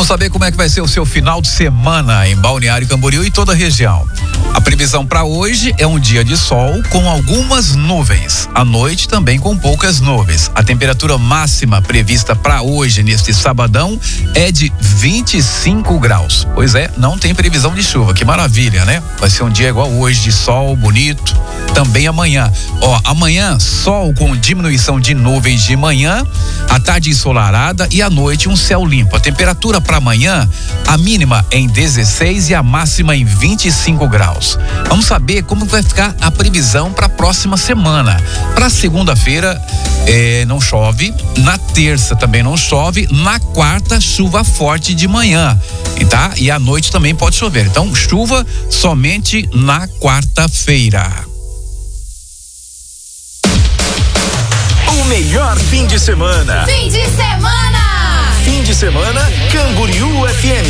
Vamos saber como é que vai ser o seu final de semana em Balneário Camboriú e toda a região. A previsão para hoje é um dia de sol com algumas nuvens. À noite também com poucas nuvens. A temperatura máxima prevista para hoje, neste sabadão, é de 25 graus. Pois é, não tem previsão de chuva. Que maravilha, né? Vai ser um dia igual hoje, de sol, bonito. Também amanhã. Amanhã, sol com diminuição de nuvens de manhã, à tarde ensolarada e à noite um céu limpo. A temperatura para amanhã, a mínima em 16 e a máxima em 25 graus. Vamos saber como vai ficar a previsão para a próxima semana. Para segunda-feira não chove, na terça também não chove, na quarta chuva forte de manhã, tá? E à noite também pode chover. Então chuva somente na quarta-feira. O melhor fim de semana. Fim de semana. Fim de semana Camboriú FM.